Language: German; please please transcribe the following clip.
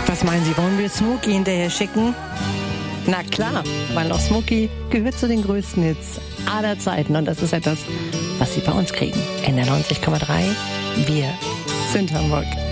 Was meinen Sie, wollen wir Smokey hinterher schicken? Na klar, weil auch Smokey gehört zu den größten Hits aller Zeiten. Und das ist etwas, was Sie bei uns kriegen. In der 90,3. Wir sind Hamburg.